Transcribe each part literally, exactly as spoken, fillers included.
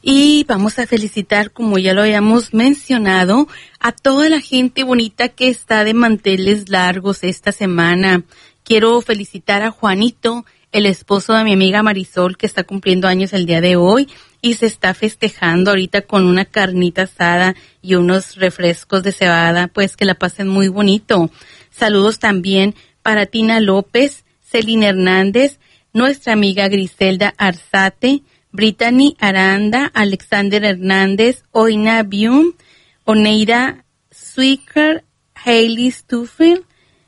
Y vamos a felicitar, como ya lo habíamos mencionado, a toda la gente bonita que está de manteles largos esta semana. Quiero felicitar a Juanito, el esposo de mi amiga Marisol, que está cumpliendo años el día de hoy y se está festejando ahorita con una carnita asada y unos refrescos de cebada, pues que la pasen muy bonito. Saludos también para Tina López, Celina Hernández, nuestra amiga Griselda Arzate, Brittany Aranda, Alexander Hernández, Oina Bium, Oneida Swicker, Hailey Stufield,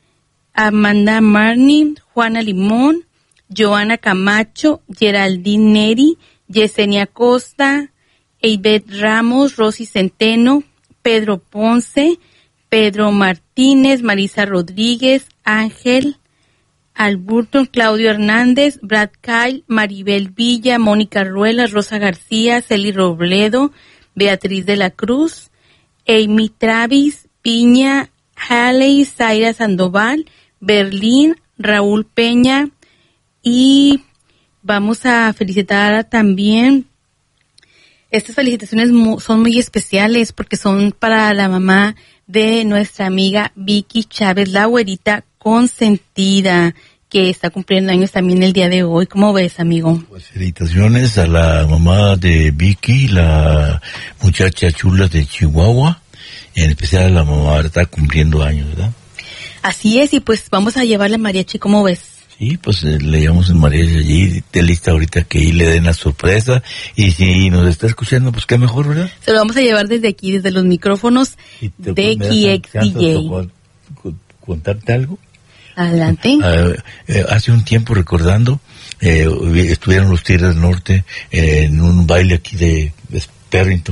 Amanda Marni, Juana Limón, Joana Camacho, Geraldine Neri, Yesenia Costa, Eibet Ramos, Rosy Centeno, Pedro Ponce, Pedro Martínez, Marisa Rodríguez, Ángel Alburton, Claudio Hernández, Brad Kyle, Maribel Villa, Mónica Ruelas, Rosa García, Celi Robledo, Beatriz de la Cruz, Amy Travis, Piña, Haley, Zaira Sandoval, Berlín, Raúl Peña, y vamos a felicitar también. Estas felicitaciones mu- son muy especiales porque son para la mamá de nuestra amiga Vicky Chávez, la güerita consentida, que está cumpliendo años también el día de hoy. ¿Cómo ves, amigo? Pues felicitaciones a la mamá de Vicky, la muchacha chula de Chihuahua, en especial a la mamá, está cumpliendo años, ¿verdad? Así es, y pues vamos a llevarle mariachi, ¿cómo ves? Sí, pues eh, le llevamos el mariachi allí, de lista ahorita que ahí le den la sorpresa, y si nos está escuchando, pues qué mejor, ¿verdad? Se lo vamos a llevar desde aquí, desde los micrófonos de X X D J. ¿Contarte algo? Adelante. Uh, eh, hace un tiempo, recordando, eh, estuvieron los Tigres del Norte eh, en un baile aquí de, de Perrington,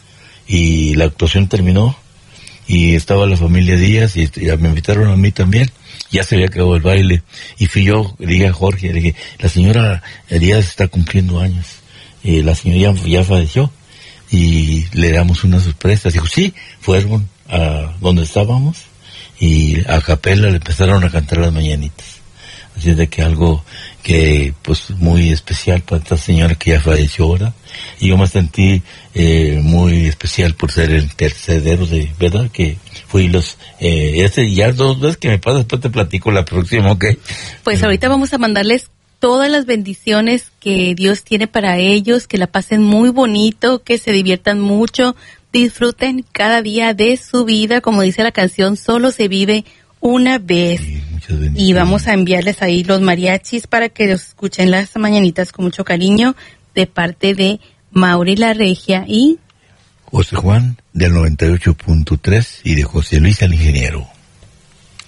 y la actuación terminó, y estaba la familia Díaz, y, y me invitaron a mí también. Ya se había acabado el baile, y fui yo, le dije a Jorge, le dije, la señora Díaz está cumpliendo años, y la señora ya, ya falleció, y le damos una sorpresa. Dijo, sí, fueron a donde estábamos, y a capela le empezaron a cantar las mañanitas. Así es de que algo que, pues, muy especial para esta señora que ya falleció ahora. Y yo me sentí eh, muy especial por ser el tercedero de, ¿verdad? Que fui los, eh, este, ya dos veces que me pasa, después te platico la próxima, ¿ok? Pues ahorita vamos a mandarles todas las bendiciones que Dios tiene para ellos, que la pasen muy bonito, que se diviertan mucho, disfruten cada día de su vida, como dice la canción, solo se vive una vez. Sí, y vamos a enviarles ahí los mariachis para que los escuchen las mañanitas con mucho cariño de parte de Mauri La Regia y José Juan del noventa y ocho punto tres y de José Luis el Ingeniero.